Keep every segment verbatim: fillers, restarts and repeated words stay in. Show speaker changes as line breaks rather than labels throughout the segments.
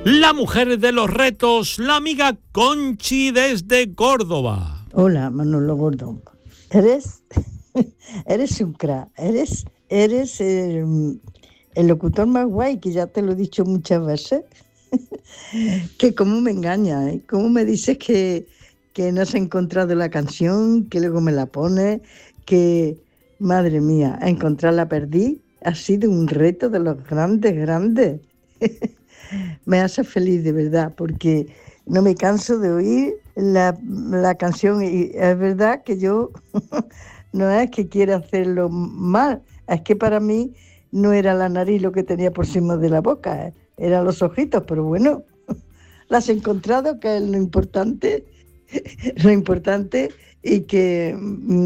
La mujer de los retos, la amiga Conchi desde Córdoba.
Hola, Manolo Gordo. Eres, eres un crack, eres, eres el, el locutor más guay, que ya te lo he dicho muchas veces. Que cómo me engaña, ¿eh? Cómo me dices que, que no has encontrado la canción, que luego me la pones, que, madre mía, encontrarla perdí. Ha sido un reto de los grandes, grandes. Me hace feliz de verdad, porque no me canso de oír la, la canción, y es verdad que yo no es que quiera hacerlo mal, es que para mí no era la nariz lo que tenía por encima de la boca, eran los ojitos, pero bueno, las he encontrado, que es lo importante, lo importante, y que,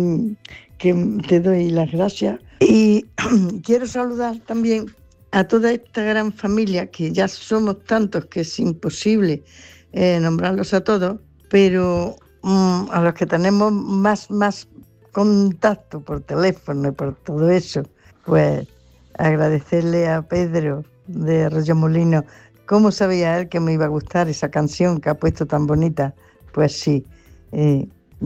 que te doy las gracias. Y quiero saludar también a toda esta gran familia, que ya somos tantos que es imposible eh, nombrarlos a todos, pero um, a los que tenemos más, más contacto por teléfono y por todo eso, pues agradecerle a Pedro de Arroyomolinos. ¿Cómo sabía él que me iba a gustar esa canción que ha puesto tan bonita? Pues sí, eh,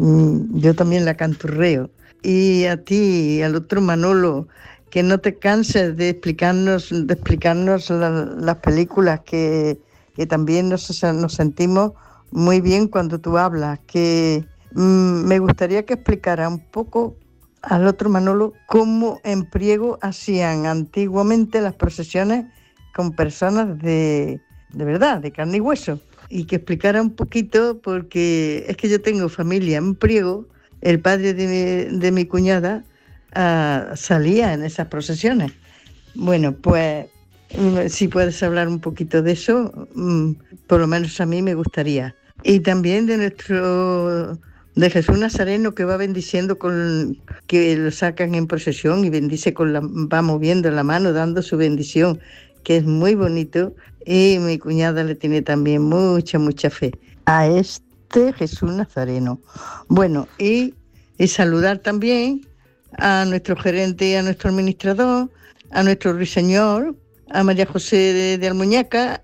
yo también la canturreo. Y a ti, y al otro Manolo, que no te canses de explicarnos, de explicarnos la, las películas, que, que también nos, nos sentimos muy bien cuando tú hablas, que mmm, me gustaría que explicara un poco al otro Manolo cómo en Priego hacían antiguamente las procesiones con personas de, de verdad, de carne y hueso, y que explicara un poquito, porque es que yo tengo familia en Priego, el padre de mi, de mi cuñada Uh, salía en esas procesiones. Bueno, pues um, si puedes hablar un poquito de eso, um, por lo menos a mí me gustaría. Y también de nuestro, de Jesús Nazareno, que va bendiciendo, con que lo sacan en procesión y bendice con la, va moviendo la mano, dando su bendición, que es muy bonito, y mi cuñada le tiene también mucha, mucha fe a este Jesús Nazareno. Bueno, y, y saludar también a nuestro gerente y a nuestro administrador, a nuestro ruiseñor, a María José de, de Almuñaca,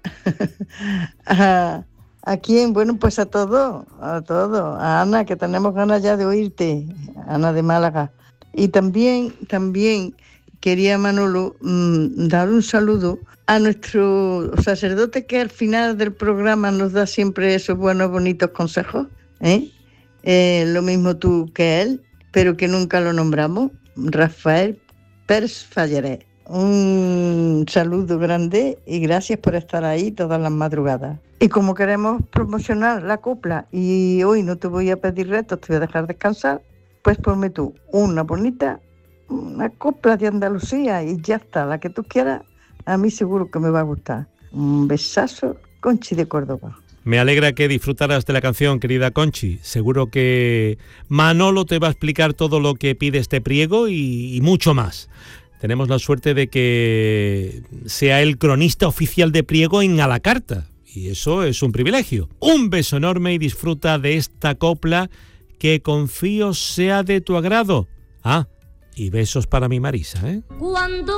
a, a quién, bueno, pues a todos, a todos, a Ana, que tenemos ganas ya de oírte, Ana de Málaga. Y también, también quería, Manolo, mmm, dar un saludo a nuestro sacerdote, que al final del programa nos da siempre esos buenos, bonitos consejos, ¿eh? Eh, lo mismo tú que él, pero que nunca lo nombramos, Rafael Pérez Fallaré. Un saludo grande y gracias por estar ahí todas las madrugadas. Y como queremos promocionar la copla y hoy no te voy a pedir retos, te voy a dejar descansar, pues ponme tú una bonita, una copla de Andalucía y ya está, la que tú quieras, a mí seguro que me va a gustar. Un besazo, Conchi de Córdoba.
Me alegra que disfrutaras de la canción, querida Conchi. Seguro que Manolo te va a explicar todo lo que pide este Priego y, y mucho más. Tenemos la suerte de que sea el cronista oficial de Priego en a la carta, y eso es un privilegio. Un beso enorme y disfruta de esta copla que confío sea de tu agrado. Ah, y besos para mi Marisa, ¿eh?
Cuando